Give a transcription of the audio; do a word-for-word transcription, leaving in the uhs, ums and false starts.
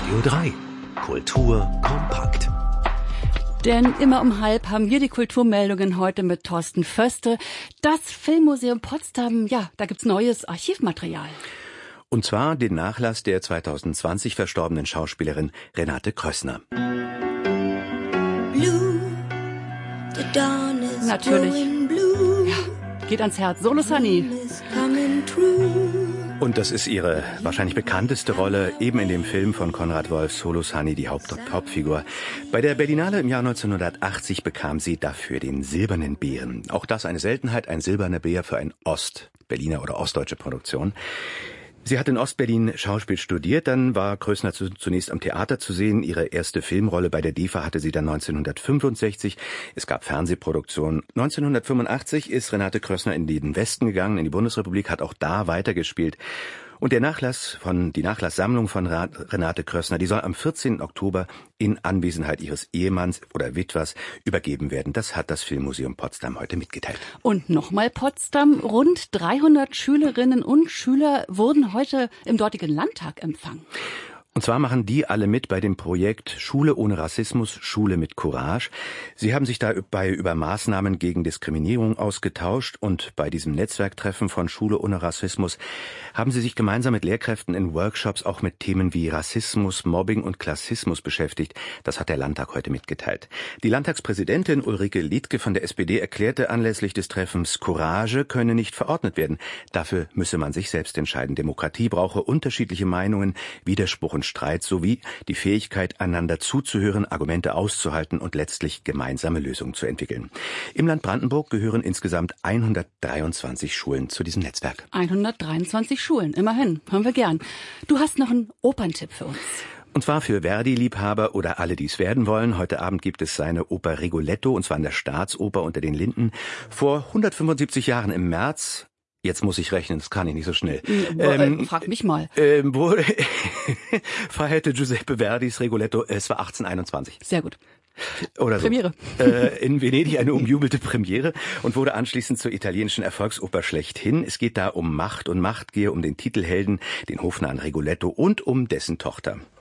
Radio drei. Kultur kompakt. Denn immer um halb haben wir die Kulturmeldungen heute mit Thorsten Föste. Das Filmmuseum Potsdam, ja, da gibt's neues Archivmaterial. Und zwar den Nachlass der zweitausendzwanzig verstorbenen Schauspielerin Renate Krössner. Blue, the dawn is Natürlich. Blue. Ja, geht ans Herz. Solo Sunny. Und das ist ihre wahrscheinlich bekannteste Rolle, eben in dem Film von Konrad Wolf, Solo Sunny, die Haupt- Hauptfigur. Bei der Berlinale im Jahr neunzehnhundertachtzig bekam sie dafür den Silbernen Bären. Auch das eine Seltenheit, ein silberner Bär für eine Ost-Berliner oder ostdeutsche Produktion. Sie hat in Ostberlin Schauspiel studiert, dann war Krössner zu, zunächst am Theater zu sehen. Ihre erste Filmrolle bei der D E F A hatte sie dann neunzehnhundertfünfundsechzig. Es gab Fernsehproduktionen. neunzehnhundertfünfundachtzig ist Renate Krössner in den Westen gegangen, in die Bundesrepublik, hat auch da weitergespielt. Und der Nachlass von, die Nachlasssammlung von Renate Krössner, die soll am vierzehnten Oktober in Anwesenheit ihres Ehemanns oder Witwers übergeben werden. Das hat das Filmmuseum Potsdam heute mitgeteilt. Und nochmal Potsdam. Rund dreihundert Schülerinnen und Schüler wurden heute im dortigen Landtag empfangen. Und zwar machen die alle mit bei dem Projekt Schule ohne Rassismus, Schule mit Courage. Sie haben sich dabei über Maßnahmen gegen Diskriminierung ausgetauscht und bei diesem Netzwerktreffen von Schule ohne Rassismus haben sie sich gemeinsam mit Lehrkräften in Workshops auch mit Themen wie Rassismus, Mobbing und Klassismus beschäftigt. Das hat der Landtag heute mitgeteilt. Die Landtagspräsidentin Ulrike Liedtke von der S P D erklärte anlässlich des Treffens, Courage könne nicht verordnet werden. Dafür müsse man sich selbst entscheiden. Demokratie brauche unterschiedliche Meinungen, Widerspruch und Streit sowie die Fähigkeit, einander zuzuhören, Argumente auszuhalten und letztlich gemeinsame Lösungen zu entwickeln. Im Land Brandenburg gehören insgesamt hundertdreiundzwanzig Schulen zu diesem Netzwerk. hundertdreiundzwanzig Schulen, immerhin, hören wir gern. Du hast noch einen Operntipp für uns. Und zwar für Verdi-Liebhaber oder alle, die es werden wollen. Heute Abend gibt es seine Oper Rigoletto, und zwar in der Staatsoper unter den Linden. Vor hundertfünfundsiebzig Jahren im März, jetzt muss ich rechnen, das kann ich nicht so schnell. Ähm, Frag mich mal. Ähm, wo feierte Giuseppe Verdis Rigoletto, es war achtzehnhunderteinundzwanzig. Sehr gut. Oder so. Premiere. Äh, in Venedig eine umjubelte Premiere und wurde anschließend zur italienischen Erfolgsoper schlechthin. Es geht da um Macht und Machtgier, um den Titelhelden, den Hofnarren Rigoletto und um dessen Tochter.